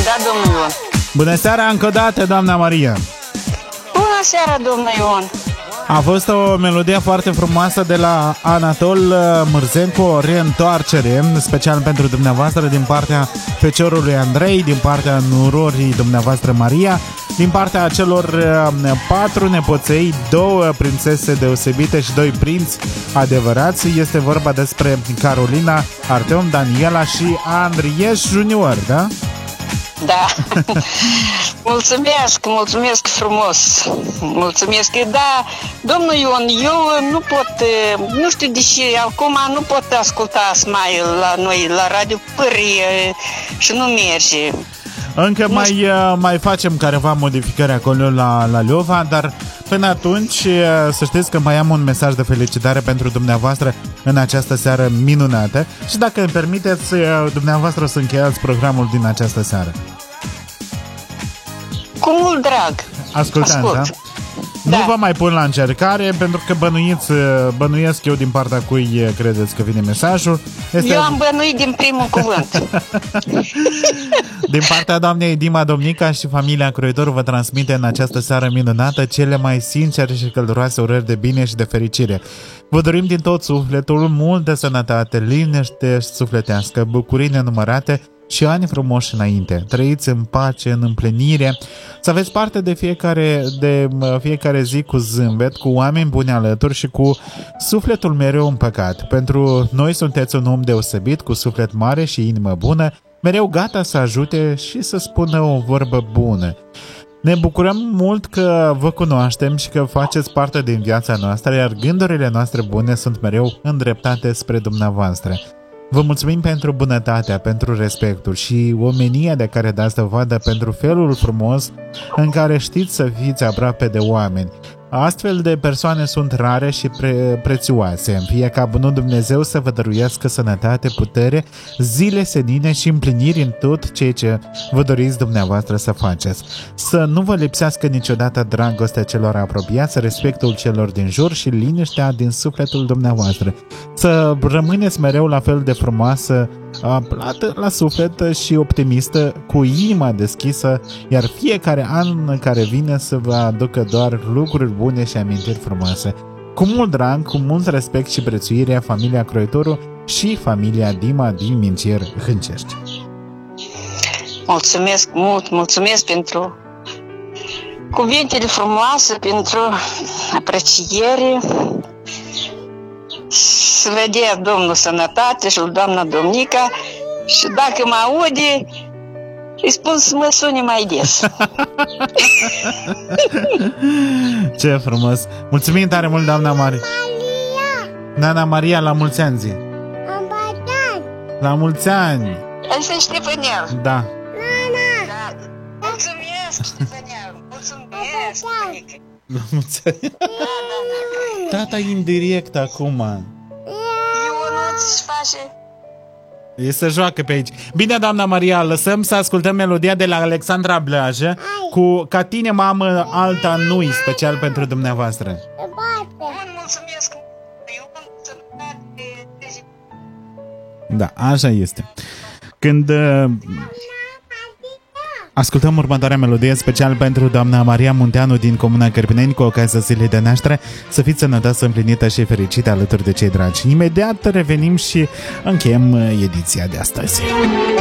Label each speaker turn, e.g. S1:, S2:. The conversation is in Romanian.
S1: Da, domnul Ion.
S2: Bună seara încă o dată, doamna Maria.
S1: Bună seara, domnul Ion.
S2: A fost o melodie foarte frumoasă de la Anatol Mârzencu, o reîntoarcere, special pentru dumneavoastră, din partea feciorului Andrei, din partea nurorii dumneavoastră Maria, din partea celor 4 nepoței, 2 prințese deosebite și 2 prinți adevărați. Este vorba despre Carolina, Arteom, Daniela și Andrieș Junior, da?
S1: Da. Mulțumesc frumos. Mulțumesc. Da, domnul Ion, eu nu pot, nu știu de ce, acum nu pot asculta Smile la noi, la Radio Pârie și nu merge.
S2: Încă mai facem careva modificări acolo la Leova, dar până atunci să știți că mai am un mesaj de felicitare pentru dumneavoastră în această seară minunată și dacă îmi permiteți, dumneavoastră să încheiați programul din această seară.
S1: Cu mult drag.
S2: Ascultați, da?
S1: Da.
S2: Nu vă mai pun la încercare, pentru că bănuiesc eu din partea cui credeți că vine mesajul.
S1: Eu am bănuit din primul cuvânt.
S2: Din partea doamnei Dima Domnica și familia Croitor vă transmite în această seară minunată cele mai sincere și călduroase urări de bine și de fericire. Vă dorim din tot sufletul multă sănătate, liniște sufletească, bucurii nenumărate și ani frumoși înainte. Trăiți în pace, în împlinire, să aveți parte de fiecare zi cu zâmbet, cu oameni buni alături și cu sufletul mereu împăcat. Pentru noi sunteți un om deosebit, cu suflet mare și inimă bună, mereu gata să ajute și să spună o vorbă bună. Ne bucurăm mult că vă cunoaștem și că faceți parte din viața noastră, iar gândurile noastre bune sunt mereu îndreptate spre dumneavoastră. Vă mulțumim pentru bunătatea, pentru respectul și omenia de care dați dovadă, pentru felul frumos în care știți să fiți aproape de oameni. Astfel de persoane sunt rare și prețioase. Fie ca bunul Dumnezeu să vă dăruiască sănătate, putere, zile senine și împliniri în tot ceea ce vă doriți dumneavoastră să faceți. Să nu vă lipsească niciodată dragostea celor apropiați, respectul celor din jur și liniștea din sufletul dumneavoastră. Să rămâneți mereu la fel de frumoasă, plată la suflet și optimistă, cu inima deschisă, iar fiecare an care vine să vă aducă doar lucruri bune și amintiri frumoase. Cu mult drag, cu mult respect și prețuire, familia Croitoru și familia Dima din Mincier Hâncești.
S1: Mulțumesc mult, mulțumesc pentru cuvintele frumoase, pentru apreciere. Să vedea Domnul sănătate și doamna Domnica și dacă mă aude, îi spun să mă sune mai des.
S2: Ce frumos! Mulțumim tare mult, doamna Maria! Nana Maria, la mulți ani zi! La mulți ani!
S1: Asta e Ștefăneal.
S2: Da.
S1: Da. Mulțumesc, Ștefăneal! Mulțumesc, Monica!
S2: La mulți ani! Tata e în direct acum.
S1: Ionuț face...
S2: E să joacă pe aici. Bine, doamna Maria, lăsăm să ascultăm melodia de la Alexandra Bleajă cu Ca tine mamă alta nu-i, special pentru dumneavoastră.
S1: Mulțumesc!
S2: Da, așa este. Când ascultăm următoarea melodie special pentru doamna Maria Munteanu din Comuna Cărpineni cu ocazia zilei de naștere, să fiți sănătoasă, împlinită și fericită alături de cei dragi. Imediat revenim și încheiem ediția de astăzi.